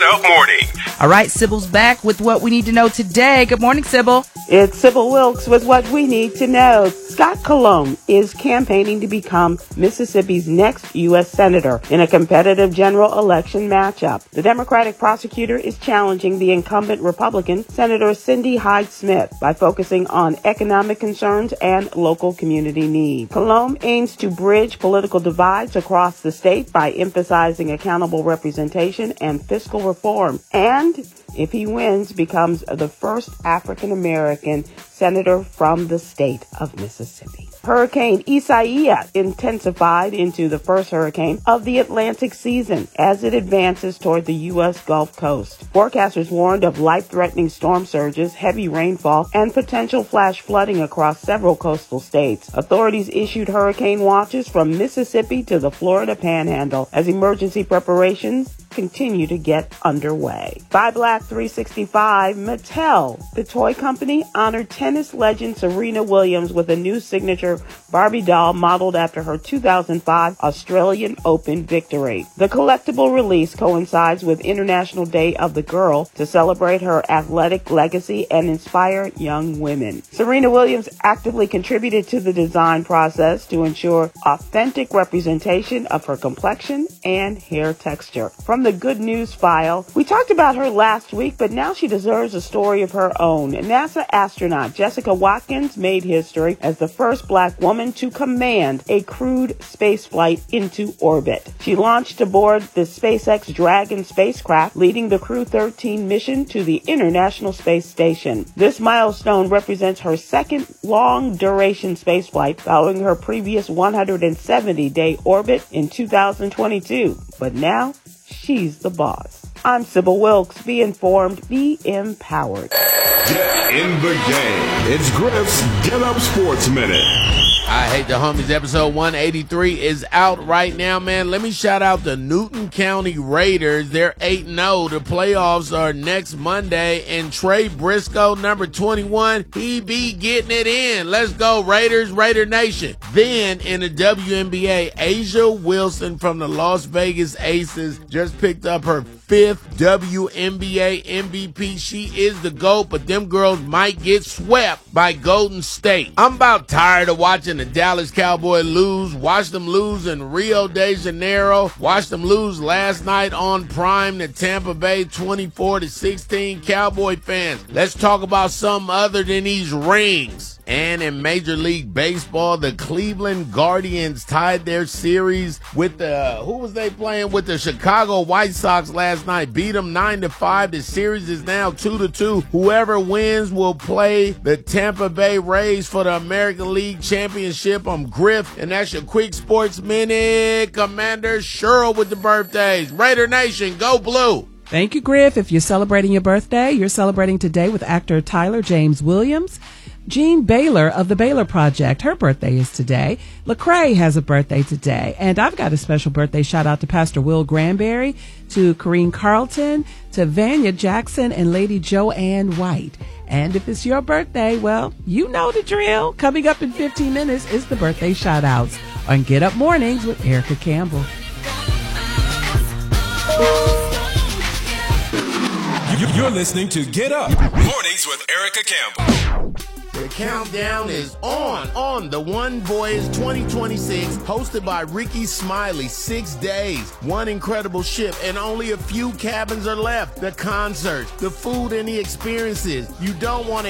Get Up Morning. All right, Sybil's back with what we need to know today. Good morning, Sybil. It's Sybil Wilkes with what we need to know. Scott Colomb is campaigning to become Mississippi's next U.S. Senator in a competitive general election matchup. The Democratic prosecutor is challenging the incumbent Republican, Senator Cindy Hyde-Smith, by focusing on economic concerns and local community needs. Colomb aims to bridge political divides across the state by emphasizing accountable representation and fiscal reform, and if he wins, becomes the first African-American senator from the state of Mississippi. Hurricane Isaias intensified into the first hurricane of the Atlantic season as it advances toward the U.S. Gulf Coast. Forecasters warned of life-threatening storm surges, heavy rainfall, and potential flash flooding across several coastal states. Authorities issued hurricane watches from Mississippi to the Florida Panhandle as emergency preparations continue to get underway. By Black 365, Mattel, the toy company, honored tennis legend Serena Williams with a new signature Barbie doll modeled after her 2005 Australian Open victory. The collectible release coincides with International Day of the Girl to celebrate her athletic legacy and inspire young women. Serena Williams actively contributed to the design process to ensure authentic representation of her complexion and hair texture. From the Good News File, we talked about her last week, but now she deserves a story of her own. NASA astronaut Jessica Watkins made history as the first Black woman to command a crewed spaceflight into orbit. She launched aboard the SpaceX Dragon spacecraft, leading the Crew 13 mission to the International Space Station. This milestone represents her second long-duration spaceflight following her previous 170-day orbit in 2022. But now, she's the boss. I'm Sybil Wilkes. Be informed, be empowered. Get in the game. It's Griff's Get Up Sports Minute. I Hate the Homies episode 183 is out right now, man. Let me shout out the Newton County Raiders. They're 8-0. The playoffs are next Monday, and Trey Briscoe, number 21, he be getting it in. Let's go, Raiders, Raider Nation. Then in the WNBA, Asia Wilson from the Las Vegas Aces just picked up her 5th WNBA MVP. She is the GOAT, but them girls might get swept by Golden State. I'm about tired of watching the Dallas Cowboys lose. Watch them lose in Rio de Janeiro. Watch them lose last night on Prime to Tampa Bay 24-16. Cowboy fans, let's talk about something other than these rings. And in Major League Baseball, the Cleveland Guardians tied their series with who was they playing with? The Chicago White Sox last night. Beat them 9-5. The series is now 2-2. Whoever wins will play the Tampa Bay Rays for the American League Championship. I'm Griff, and that's your Quick Sports Minute. Commander Cheryl with the birthdays. Raider Nation, go blue. Thank you, Griff. If you're celebrating your birthday, you're celebrating today with actor Tyler James Williams. Jean Baylor of the Baylor Project, her birthday is today. Lecrae has a birthday today. And I've got a special birthday shout out to Pastor Will Granberry, to Corrine Carlton, to Vanya Jackson, and Lady Joanne White. And if it's your birthday, well, you know the drill. Coming up in 15 minutes is the birthday shout outs on Get Up Mornings with Erica Campbell. You're listening to Get Up Mornings with Erica Campbell. The countdown is on the One Voyage 2026, hosted by Ricky Smiley. 6 days, one incredible ship, and only a few cabins are left. The concerts, the food, and the experiences. You don't want to